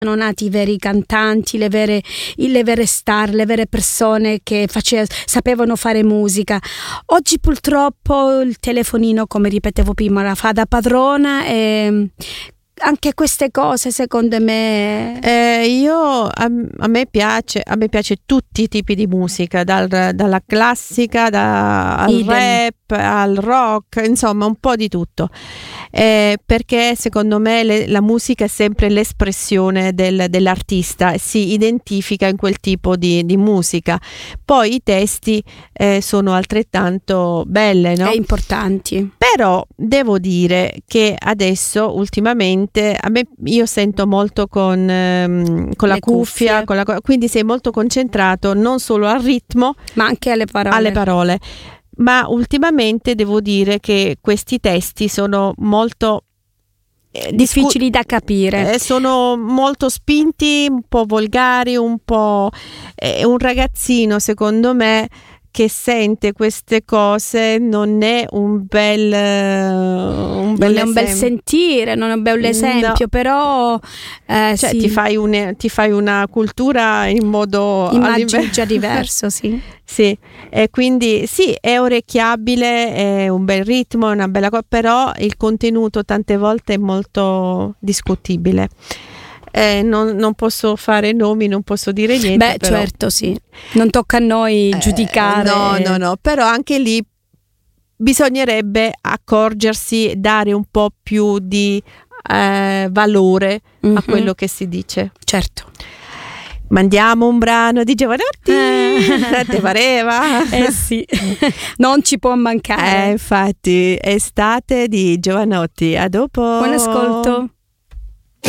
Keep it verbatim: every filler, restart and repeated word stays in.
sono nati i veri cantanti, le vere, le vere star, le vere persone che face, sapevano fare musica. Oggi purtroppo il telefonino, come ripetevo prima, la fa da padrona, e anche queste cose secondo me eh, io a, a me piace a me piace tutti i tipi di musica, dal, dalla classica da, al Idem. rap al rock, insomma un po' di tutto, eh, perché secondo me le, la musica è sempre l'espressione del, dell'artista, si identifica in quel tipo di, di musica. Poi i testi eh, sono altrettanto belle, no? e importanti. Però devo dire che adesso ultimamente a me, io sento molto con, ehm, con la Le cuffia, cuffie. con la, quindi sei molto concentrato non solo al ritmo, Ma anche alle parole. alle parole. Ma ultimamente devo dire che questi testi sono molto eh, difficili discu- da capire. eh, sono molto spinti, un po' volgari, un po' eh, un ragazzino, secondo me, che sente queste cose non è un bel un bel non è un bel esempio. sentire, non è un bel esempio, No. però eh, Cioè sì, ti fai un, ti fai una cultura in modo immagino a live- già diverso, sì. Sì, e quindi sì, è orecchiabile, è un bel ritmo, è una bella cosa, però il contenuto tante volte è molto discutibile. Eh, non, non posso fare nomi, non posso dire niente. Beh, però. certo, sì. Non tocca a noi Eh, giudicare. no, no, no, però anche lì bisognerebbe accorgersi, dare un po' più di eh, valore Mhm. a quello che si dice. Certo. Mandiamo un brano di Giovanotti, Eh. te pareva? Eh sì, non ci può mancare. Eh, infatti, estate di Giovanotti. A dopo. Buon ascolto.